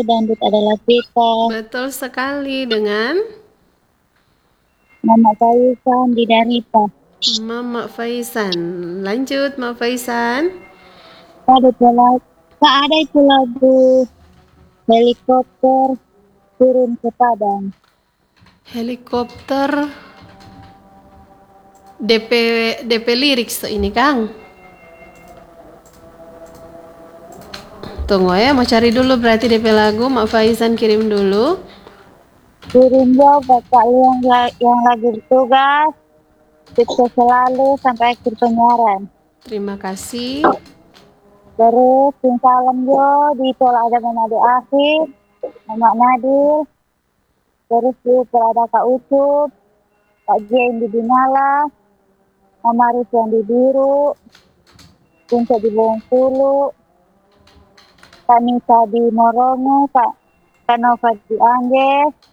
Dangdut adalah kita. Betul sekali dengan Mama Faisan di Darita. Mama Faisan. Lanjut, Mak Faisan. Tak ada itu lagu helikopter turun ke Padang. Helikopter DP DP lirik ini, Kang. Tunggu ya, mau cari dulu berarti DP lagu. Mak Faisan kirim dulu. Turun jauh bapak yang lagi bertugas. Sukses selalu sampai akhir penyiaran. Terima kasih. Terus salam jo di Tola ada Manado Afif, Mama Nadir. Terus ada Kak Ucup, Kak Jane di Dinala, Mama Rus yang di Biru, Punca di Bengkulu, Kak Nisa di Morongo, Kak Nova di Angges,